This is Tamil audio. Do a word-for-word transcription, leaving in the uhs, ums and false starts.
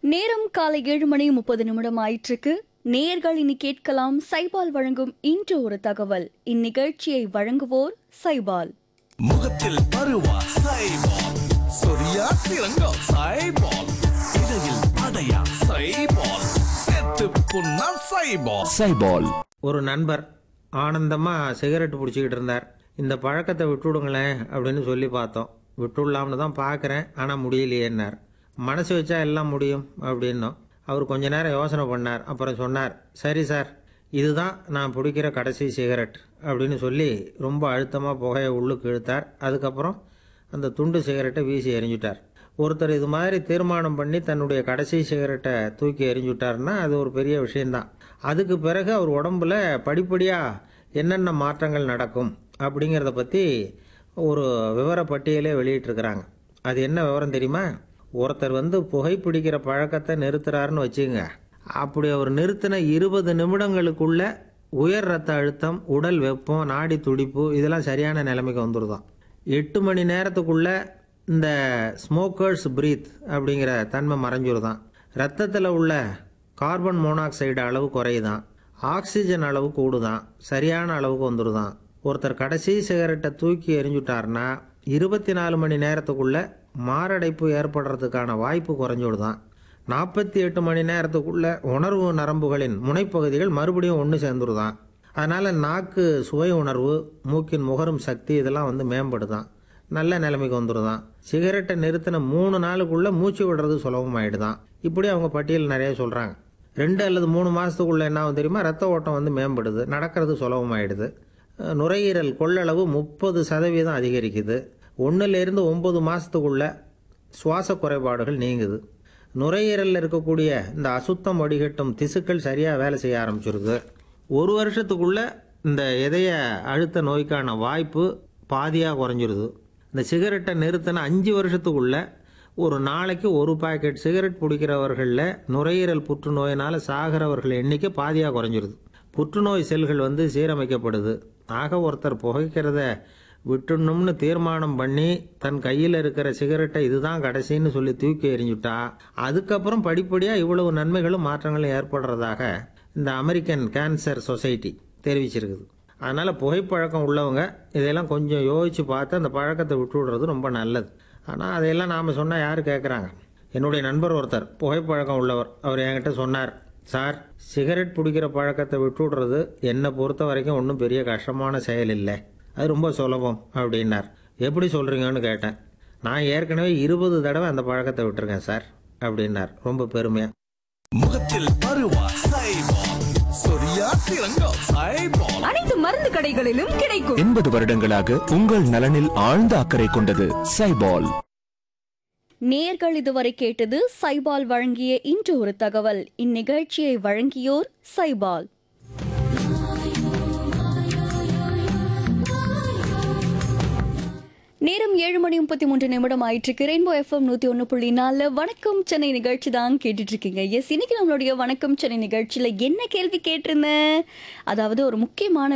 நேரம் காலை ஏழு மணி முப்பது நிமிடம் ஆயிற்றுக்கு. நேயர்கள் இனி கேட்கலாம் சைபால் வழங்கும் இன்று ஒரு தகவல். இந்நிகழ்ச்சியை வழங்குவோர் சைபால். முகத்தில் பருவா சைபால், சொரியா சிறங்கா சைபால், இடையில் அடையா சைபால், செத்து புண்ணா சைபால். சைபால். ஒரு நண்பர் ஆனந்தமா சிகரெட் பிடிச்சிக்கிட்டு இருந்தார். இந்த பழக்கத்தை விட்டுவிடுங்களேன் அப்படின்னு சொல்லி பார்த்தோம். விட்டுடலாம்னு தான் பார்க்குறேன், ஆனால் முடியலையேன்னார். மனசு வச்சா எல்லாம் முடியும் அப்படின்னோம். அவர் கொஞ்ச நேரம் யோசனை பண்ணார். அப்புறம் சொன்னார், சரி சார், இதுதான் நான் பிடிக்கிற கடைசி சிகரெட் அப்படின்னு சொல்லி ரொம்ப அழுத்தமாக புகையை உள்ளுக்கு இழுத்தார். அதுக்கப்புறம் அந்த துண்டு சிகரெட்டை வீசி எறிஞ்சுட்டார். ஒருத்தர் இது மாதிரி தீர்மானம் பண்ணி தன்னுடைய கடைசி சிகரெட்டை தூக்கி எறிஞ்சுட்டார்னா அது ஒரு பெரிய விஷயந்தான். அதுக்கு பிறகு அவர் உடம்புல படிப்படியாக என்னென்ன மாற்றங்கள் நடக்கும் அப்படிங்கிறத பற்றி ஒரு விவர பட்டியலே வெளியிட்டிருக்கிறாங்க. அது என்ன விவரம் தெரியுமா? ஒருத்தர் வந்து புகைப்பிடிக்கிற பழக்கத்தை நிறுத்துறாருன்னு வச்சுங்க. அப்படி அவர் நிறுத்தின இருபது நிமிடங்களுக்குள்ள உயர் ரத்த அழுத்தம், உடல் வெப்பம், நாடி துடிப்பு இதெல்லாம் சரியான நிலைமைக்கு வந்துடுதான். எட்டு மணி நேரத்துக்குள்ள இந்த ஸ்மோக்கர்ஸ் பிரீத் அப்படிங்கிற தன்மை மறைஞ்சிருதான். ரத்தத்தில் உள்ள கார்பன் மோனாக்சைடு அளவு குறையுதான். ஆக்சிஜன் அளவு கூடுதான். சரியான அளவுக்கு வந்துடுதான். ஒருத்தர் கடைசி சிகரெட்டை தூக்கி எறிஞ்சுட்டார்னா இருபத்தி நாலு மணி நேரத்துக்குள்ள மாரடைப்பு ஏற்படுறதுக்கான வாய்ப்பு குறைஞ்சுடுதான். நாற்பத்தி எட்டு மணி நேரத்துக்குள்ள உணர்வு நரம்புகளின் முனைப்பகுதிகள் மறுபடியும் ஒன்று சேர்ந்துருதான். அதனால் நாக்கு சுவை உணர்வு, மூக்கின் முகரும் சக்தி இதெல்லாம் வந்து மேம்படுதான். நல்ல நிலைமைக்கு வந்துடுதான். சிகரெட்டை நிறுத்தின மூணு நாளுக்குள்ளே மூச்சு விடுறது சுலபமாயிடுதான். இப்படி அவங்க பட்டியல் நிறைய சொல்கிறாங்க. ரெண்டு அல்லது மூணு மாதத்துக்குள்ளே என்ன ஆகும் தெரியுமா? ரத்த ஓட்டம் வந்து மேம்படுது, நடக்கிறது சுலபமாயிடுது. நுரையீரல் கொள்ளளவு முப்பது சதவீதம் அதிகரிக்குது. ஒன்றுலேருந்து ஒம்பது மாதத்துக்குள்ள சுவாச குறைபாடுகள் நீங்குது. நுரையீரலில் இருக்கக்கூடிய இந்த அசுத்தம் வடிகட்டும் திசுக்கள் சரியாக வேலை செய்ய ஆரம்பிச்சிருது. ஒரு வருஷத்துக்குள்ள இந்த இதய அழுத்த நோய்க்கான வாய்ப்பு பாதியாக குறைஞ்சிருது. இந்த சிகரெட்டை நிறுத்தின அஞ்சு வருஷத்துக்குள்ள ஒரு நாளைக்கு ஒரு பாக்கெட் சிகரெட் பிடிக்கிறவர்களில் நுரையீரல் புற்றுநோயினால் சாகிறவர்கள் எண்ணிக்கை பாதியாக குறைஞ்சிருது. புற்றுநோய் செல்கள் வந்து சீரமைக்கப்படுது. ஆக ஒருத்தர் புகைக்கிறத விட்டுணும்னு தீர்மானம் பண்ணி தன் கையில் இருக்கிற சிகரெட்டை இதுதான் கடைசின்னு சொல்லி தூக்கி எறிஞ்சுட்டா அதுக்கப்புறம் படிப்படியாக இவ்வளவு நன்மைகளும் மாற்றங்களும் ஏற்படுறதாக இந்த அமெரிக்கன் கேன்சர் சொசைட்டி தெரிவிச்சிருக்குது. அதனால் புகைப்பழக்கம் உள்ளவங்க இதையெல்லாம் கொஞ்சம் யோசித்து பார்த்து அந்த பழக்கத்தை விட்டு விடுறது ரொம்ப நல்லது. ஆனால் அதையெல்லாம் நாம் சொன்னால் யார் கேட்குறாங்க? என்னுடைய நண்பர் ஒருத்தர் புகைப்பழக்கம் உள்ளவர். அவர் என்கிட்ட சொன்னார், சார், சிகரெட் பிடிக்கிற பழக்கத்தை விட்டு விடுறது என்னை பொறுத்த வரைக்கும் ஒன்றும் பெரிய கஷ்டமான செயல் இல்லை, அது ரொம்ப சுலபம் அப்படின்னார். எப்படி சொல்கிறீங்கன்னு கேட்டேன். நான் ஏற்கனவே இருபது தடவை அந்த பழக்கத்தை விட்டுருக்கேன் சார் அப்படின்னார் ரொம்ப பெருமையாக. முகத்தில் பருவா சைபால், சொரியா சிறங்கா சைபால். அனைத்து மருந்து கடைகளிலும் கிடைக்கும். எண்பது வருடங்களாக உங்கள் நலனில் ஆழ்ந்த அக்கறை கொண்டது சைபால். நேயர்கள் இதுவரை கேட்டது சைபால் வழங்கிய இன்று ஒரு தகவல். இந்நிகழ்ச்சியை வழங்கியோர் சைபால். நேரம் ஏழு மணி முப்பத்தி மூன்று நிமிடம் ஆயிற்றுக்கு. ரெயின்போ எஃப்எம் நூத்தி ஒன்னு புள்ளி நாலு வணக்கம் சென்னை நிகழ்ச்சி தான் கேட்டுட்டு இருக்கீங்க. எஸ், இன்னைக்கு நம்மளுடைய வணக்கம் சென்னை நிகழ்ச்சியில என்ன கேள்வி கேட்டிருந்தேன், அதாவது ஒரு முக்கியமான